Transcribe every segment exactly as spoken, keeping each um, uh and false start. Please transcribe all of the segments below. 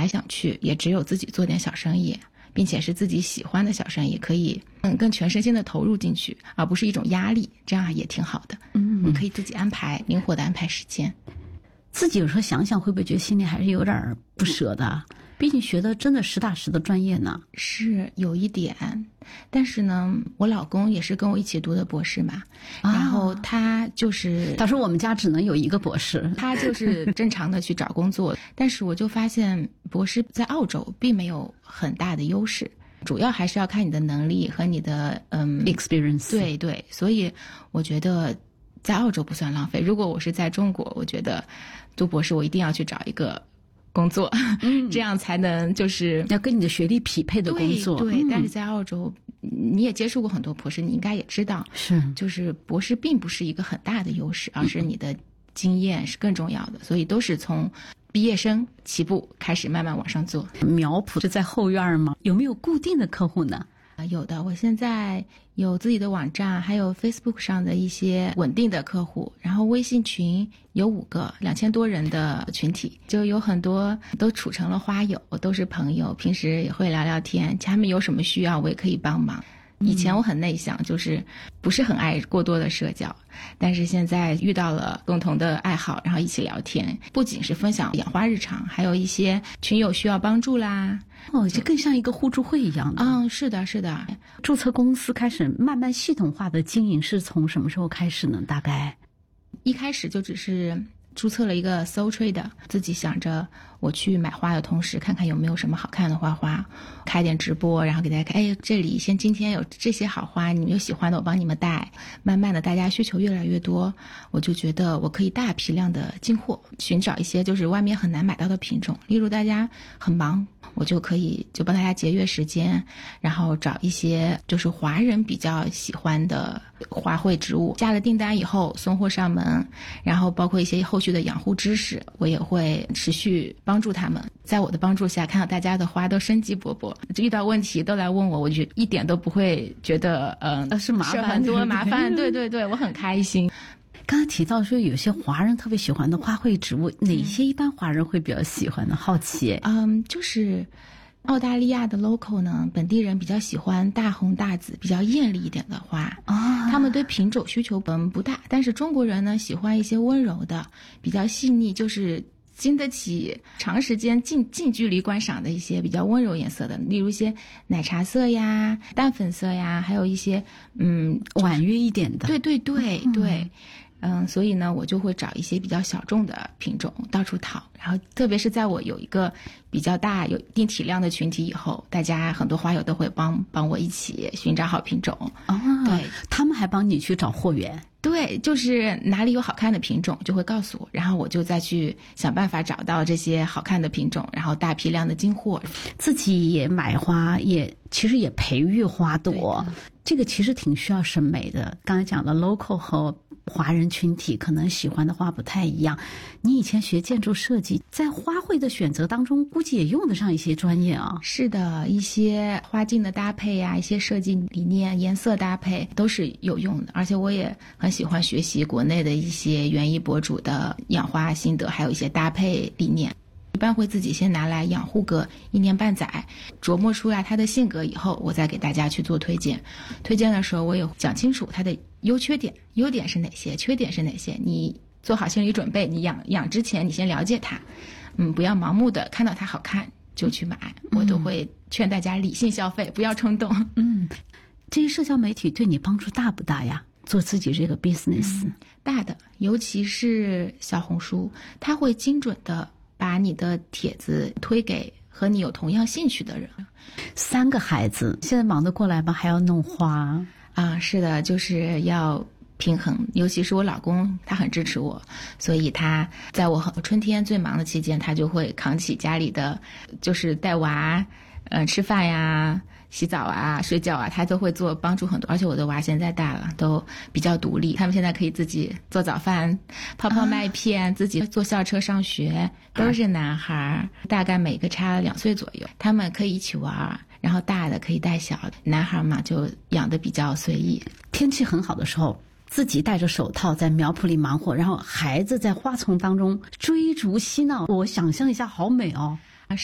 来想去，也只有自己做点小生意，并且是自己喜欢的小生意，可以嗯更全身心的投入进去，而不是一种压力，这样也挺好的。嗯，你可以自己安排，灵活的安排时间。 自己有时候想想，会不会觉得心里还是有点不舍的？毕竟学的真的实打实的专业呢。 是有一点，但是呢，我老公也是跟我一起读的博士嘛，啊、然后他就是他说我们家只能有一个博士， 他就是正常的去找工作，但是我就发现博士在澳洲并没有很大的优势。主要还是要看你的能力和你的嗯 experience。 对对，所以我觉得在澳洲不算浪费。如果我是在中国，我觉得读博士我一定要去找一个工作，嗯、这样才能就是要跟你的学历匹配的工作。 对，对嗯、 但是在澳洲，你也接触过很多博士，你应该也知道， 是就是博士并不是一个很大的优势，而是你的经验是更重要的，所以都是从毕业生起步开始慢慢往上做。 苗圃是在后院吗？有没有固定的客户呢？ 啊，有的，我现在有自己的网站，还有 Facebook 上的一些稳定的客户，然后微信群有五个两千多人的群体，就有很多都处成了花友，都是朋友，平时也会聊聊天，他们有什么需要我也可以帮忙。以前我很内向，就是不是很爱过多的社交，但是现在遇到了共同的爱好，然后一起聊天，不仅是分享养花日常，还有一些群友需要帮助啦。 哦，就更像一个互助会一样的。 嗯，是的，是的。 注册公司开始慢慢系统化的经营是从什么时候开始呢？大概一开始就只是注册了一个 Soul Trader， 自己想着我去买花的同时看看有没有什么好看的花花，开点直播，然后给大家看，哎，这里先今天有这些好花，你们有喜欢的我帮你们带。慢慢的大家需求越来越多，我就觉得我可以大批量的进货，寻找一些就是外面很难买到的品种，例如大家很忙，我就可以就帮大家节约时间，然后找一些就是华人比较喜欢的花卉植物，加了订单以后送货上门，然后包括一些后续的养护知识，我也会持续帮助他们。在我的帮助下，看到大家的花都生机勃勃，就遇到问题都来问我，我就一点都不会觉得嗯、呃、 是麻烦， 是很多麻烦，对对对，我很开心。 刚刚提到说有些华人特别喜欢的花卉植物，哪些一般华人会比较喜欢的？好奇。 嗯，就是澳大利亚的 local 呢，本地人比较喜欢大红大紫、比较艳丽一点的花啊，他们对品种需求本不大，但是中国人呢喜欢一些温柔的、比较细腻，就是经得起长时间近近距离观赏的一些比较温柔颜色的，例如一些奶茶色呀、淡粉色呀，还有一些嗯婉约一点的。 对对对对。嗯，所以呢，我就会找一些比较小众的品种到处讨，然后特别是在我有一个比较大、有一定体量的群体以后，大家很多花友都会帮帮我一起寻找好品种。 哦， 对， 他们还帮你去找货源。 对，就是哪里有好看的品种就会告诉我，然后我就再去想办法找到这些好看的品种，然后大批量的进货。 自己也买花，也其实也培育花朵，这个其实挺需要审美的。刚才讲的 local 和华人群体可能喜欢的花不太一样。你以前学建筑设计，在花卉的选择当中估计也用得上一些专业啊。 是的，一些花镜的搭配呀、啊，一些设计理念、颜色搭配都是有用的。而且我也很喜欢学习国内的一些园艺博主的养花心得，还有一些搭配理念。一般会自己先拿来养护个一年半载，琢磨出来他的性格以后，我再给大家去做推荐。推荐的时候我也讲清楚他的优缺点，优点是哪些，缺点是哪些，你做好心理准备，你养养之前你先了解它，嗯，不要盲目的看到它好看就去买，我都会劝大家理性消费，不要冲动。 嗯，这些社交媒体对你帮助大不大呀？做自己这个 business、 嗯、大的，尤其是小红书，它会精准的把你的帖子推给和你有同样兴趣的人。 三个孩子现在忙得过来吗？还要弄花啊？是的，就是要平衡，尤其是我老公他很支持我，所以他在我春天最忙的期间，他就会扛起家里的就是带娃呃吃饭呀、洗澡啊、睡觉啊，他都会做，帮助很多。而且我的娃现在大了，都比较独立，他们现在可以自己做早饭、泡泡麦片、啊、自己坐校车上学，都是男孩，大概每个差两岁左右，他们可以一起玩，然后大的可以带小的，男孩嘛就养得比较随意。 天气很好的时候，自己戴着手套在苗圃里忙活，然后孩子在花丛当中追逐嬉闹，我想象一下好美哦。 啊，是的，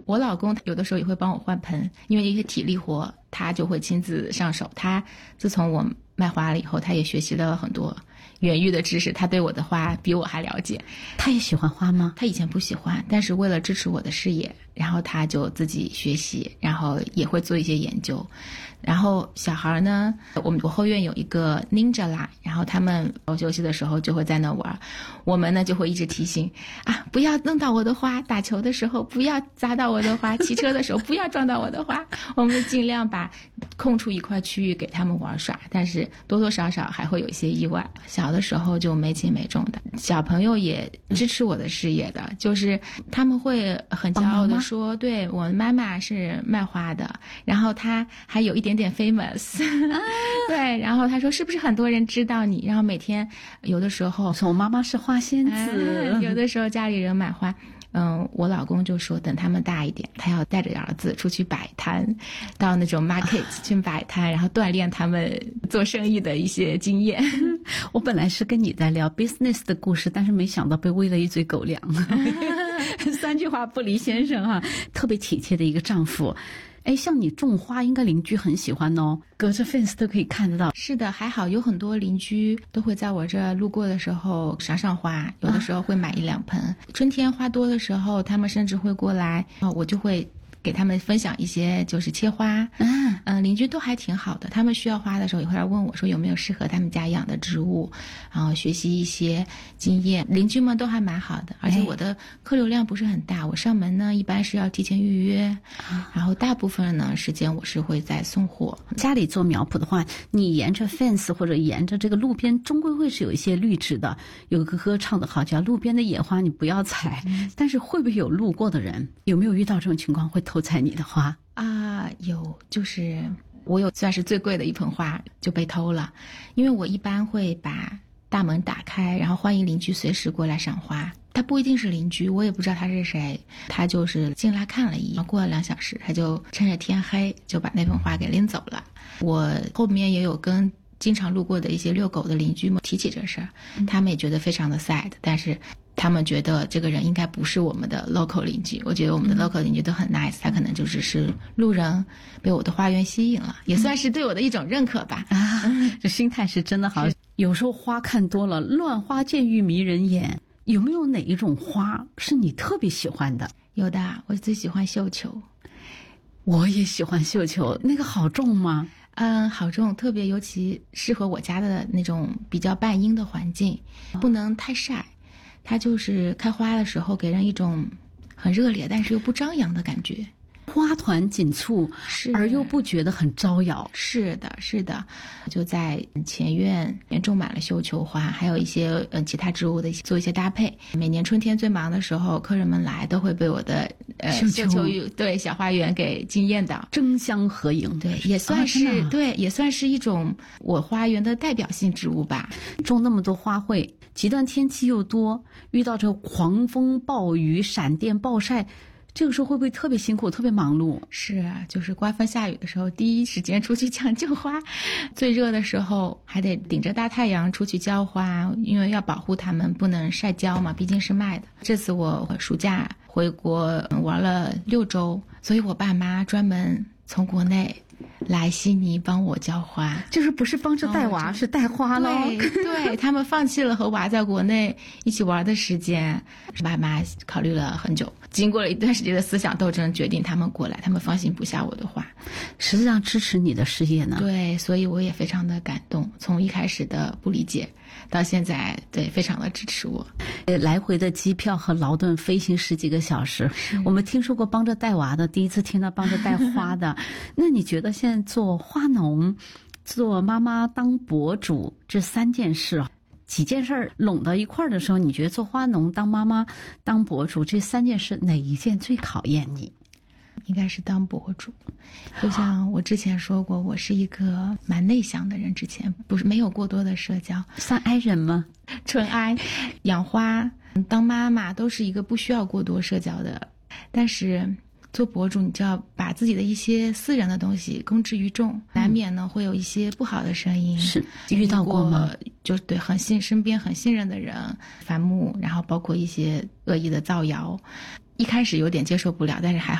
我老公有的时候也会帮我换盆，因为一些体力活他就会亲自上手。他自从我卖花了以后，他也学习了很多园艺的知识，他对我的花比我还了解。 他也喜欢花吗？ 他以前不喜欢，但是为了支持我的事业，然后他就自己学习，然后也会做一些研究。然后小孩呢，我们我后院有一个 Ninja 啦，然后他们休息的时候就会在那玩，我们呢就会一直提醒啊，不要弄到我的花，打球的时候不要砸到我的花，骑车的时候不要撞到我的花。我们尽量把空出一块区域给他们玩耍，但是多多少少还会有一些意外。小的时候就没轻没重的，小朋友也支持我的事业的，就是他们会很骄傲的说，对，我妈妈是卖花的，然后她还有一点点 famous， 对，然后他说是不是很多人知道你，然后每天有的时候说我妈妈是花仙子、 嗯、有的时候家里人买花，嗯，我老公就说等他们大一点，他要带着儿子出去摆摊，到那种 market 去摆摊，然后锻炼他们做生意的一些经验。 我本来是跟你在聊 business 的故事，但是没想到被喂了一嘴狗粮。三句话不离先生哈、啊，特别体贴的一个丈夫。哎，像你种花，应该邻居很喜欢哦，隔着 fence 都可以看得到。 是的，还好有很多邻居都会在我这路过的时候赏赏花，有的时候会买一两盆。啊、春天花多的时候，他们甚至会过来，哦，我就会给他们分享一些就是切花。嗯嗯，邻居都还挺好的，他们需要花的时候也会来问我说有没有适合他们家养的植物，然后学习一些经验。邻居们都还蛮好的，而且我的客流量不是很大，我上门呢一般是要提前预约，然后大部分呢时间我是会在送货。 家里做苗圃的话，你沿着 fence 或者沿着这个路边，终归会是有一些绿植的。有个歌唱的好叫路边的野花你不要采、嗯、但是会不会有路过的人，有没有遇到这种情况会偷采你的花啊？有，就是我有算是最贵的一盆花就被偷了，因为我一般会把大门打开，然后欢迎邻居随时过来赏花。他不一定是邻居，我也不知道他是谁，他就是进来看了一眼，过了两小时他就趁着天黑就把那盆花给拎走了。我后面也有跟经常路过的一些遛狗的邻居们提起这事儿，他们也觉得非常的 sad， 但是他们觉得这个人应该不是我们的 local 邻居。我觉得我们的 local 邻居都很 nice， 他可能就只是路人被我的花园吸引了，也算是对我的一种认可吧。 啊，这心态是真的好。有时候花看多了，乱花渐欲迷人眼。有没有哪一种花是你特别喜欢的？ 有的，我最喜欢绣球。 我也喜欢绣球，那个好种吗？ 嗯，好种，特别尤其适合我家的那种比较半阴的环境，不能太晒。它就是开花的时候给人一种很热烈但是又不张扬的感觉， 花团锦簇，是而又不觉得很招摇。 是的，是的，就在前院种满了绣球花，还有一些呃其他植物的做一些搭配。每年春天最忙的时候，客人们来都会被我的呃绣球对小花园给惊艳到， 争相合影。 对，也算是、啊、对，也算是一种我花园的代表性植物吧。 种那么多花卉，极端天气又多，遇到这狂风暴雨、闪电暴晒。这个时候会不会特别辛苦特别忙碌？ 是啊，就是刮风下雨的时候第一时间出去抢救花，最热的时候还得顶着大太阳出去浇花，因为要保护它们不能晒焦嘛，毕竟是卖的。这次我暑假回国玩了六周，所以我爸妈专门从国内来悉尼帮我浇花， 就是不是帮着带娃、哦、是带花咯。 对对，他们放弃了和娃在国内一起玩的时间。爸妈考虑了很久，经过了一段时间的思想斗争，决定他们过来，他们放心不下我的花， 实际上支持你的事业呢。 对，所以我也非常的感动，从一开始的不理解到现在对非常的支持我。 来回的机票和劳顿飞行十几个小时，我们听说过帮着带娃的，第一次听到帮着带花的。那你觉得现在做花农、做妈妈、当博主这三件事，几件事拢到一块儿的时候，你觉得做花农、当妈妈、当博主这三件事哪一件最考验你？ 应该是当博主。就像我之前说过，我是一个蛮内向的人，之前不是没有过多的社交， 算 I 人吗？ 纯 I。养花、当妈妈都是一个不需要过多社交的，但是做博主你就要把自己的一些私人的东西公之于众，难免呢会有一些不好的声音。 是遇到过吗？ 就对，很信身边很信任的人反目，然后包括一些恶意的造谣，一开始有点接受不了，但是还好